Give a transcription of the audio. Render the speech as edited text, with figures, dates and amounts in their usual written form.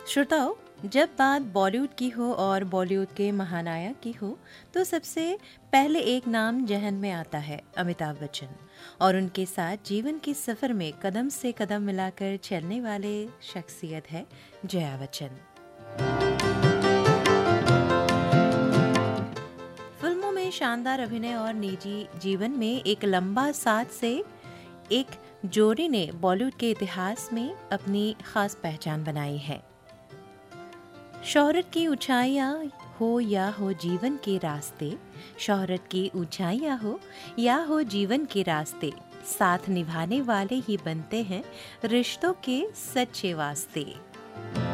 श्रोताओ, जब बात बॉलीवुड की हो और बॉलीवुड के महानायक की हो तो सबसे पहले एक नाम जहन में आता है अमिताभ बच्चन। और उनके साथ जीवन के सफर में कदम से कदम मिलाकर चलने वाले शख्सियत है जया बच्चन। फिल्मों में शानदार अभिनय और निजी जीवन में एक लंबा साथ से एक जोड़ी ने बॉलीवुड के इतिहास में अपनी खास पहचान बनाई है। शोहरत की ऊंचाइयां हो या हो जीवन के रास्ते, शोहरत की ऊंचाइयां हो या हो जीवन के रास्ते, साथ निभाने वाले ही बनते हैं रिश्तों के सच्चे वास्ते।